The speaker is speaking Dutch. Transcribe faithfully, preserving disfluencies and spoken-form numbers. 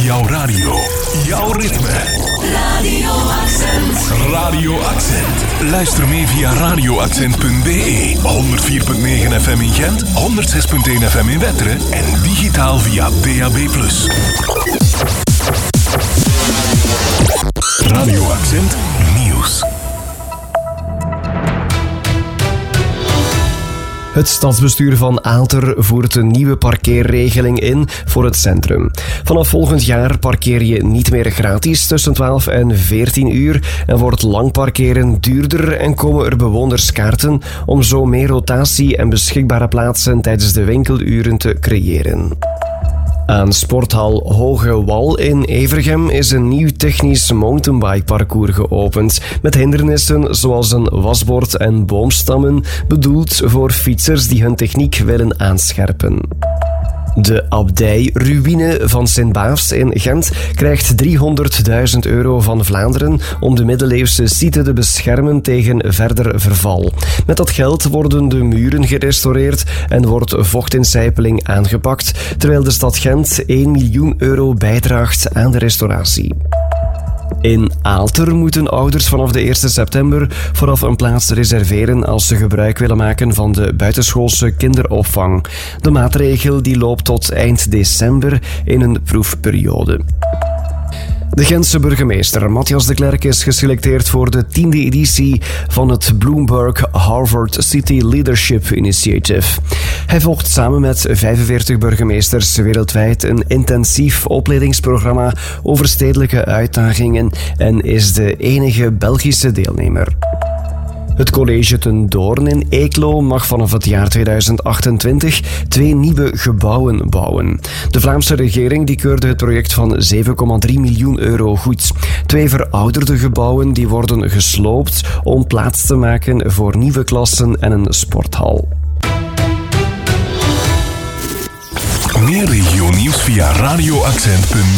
Jouw radio. Jouw ritme. Radio Accent. Radio Accent. Luister mee via radio accent punt b e. honderd vier komma negen F M in Gent, honderd zes komma één F M in Wetteren en digitaal via D A B plus. Radio Accent Nieuws. Het stadsbestuur van Aalter voert een nieuwe parkeerregeling in voor het centrum. Vanaf volgend jaar parkeer je niet meer gratis tussen twaalf en veertien uur en wordt lang parkeren duurder en komen er bewonerskaarten om zo meer rotatie en beschikbare plaatsen tijdens de winkeluren te creëren. Aan sporthal Hoge Wal in Evergem is een nieuw technisch mountainbikeparcours geopend met hindernissen zoals een wasbord en boomstammen, bedoeld voor fietsers die hun techniek willen aanscherpen. De abdij-ruïne van Sint-Baafs in Gent krijgt driehonderdduizend euro van Vlaanderen om de middeleeuwse site te beschermen tegen verder verval. Met dat geld worden de muren gerestaureerd en wordt vochtincijpeling aangepakt, terwijl de stad Gent één miljoen euro bijdraagt aan de restauratie. In Aalter moeten ouders vanaf de eerste september vooraf een plaats reserveren als ze gebruik willen maken van de buitenschoolse kinderopvang. De maatregel die loopt tot eind december in een proefperiode. De Gentse burgemeester Matthias de Klerk is geselecteerd voor de tiende editie van het Bloomberg Harvard City Leadership Initiative. Hij volgt samen met vijfenveertig burgemeesters wereldwijd een intensief opleidingsprogramma over stedelijke uitdagingen en is de enige Belgische deelnemer. Het college ten Doorn in Eeklo mag vanaf het jaar tweeduizend achtentwintig twee nieuwe gebouwen bouwen. De Vlaamse regering die keurde het project van zeven komma drie miljoen euro goed. Twee verouderde gebouwen die worden gesloopt om plaats te maken voor nieuwe klassen en een sporthal. Meer regionieuws via radio accent punt